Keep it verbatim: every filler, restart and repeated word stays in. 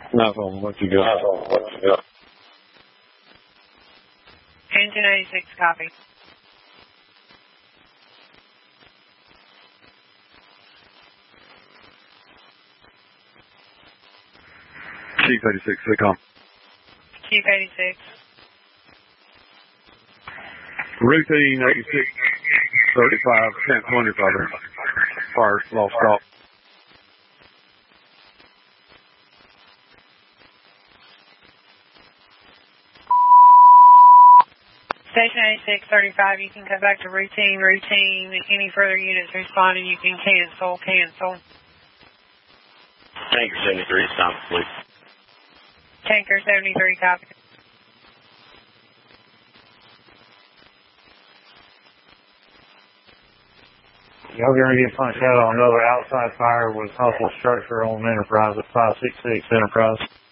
Not on what you got. Not on what you got. Engine eighty-six, copy. Chief eighty-six, SICOM. Chief eighty-six. Routine eighty-six, thirty-five, ten twenty-five. Fire, lost call. Station eighty-six thirty-five, you can come back to routine, routine. Any further units responding, you can cancel, cancel. Tanker seventy-three, stop, please. Tanker seventy-three, copy. Y'all gonna get punched out on another outside fire with hostile structure on Enterprise at five six six Enterprise.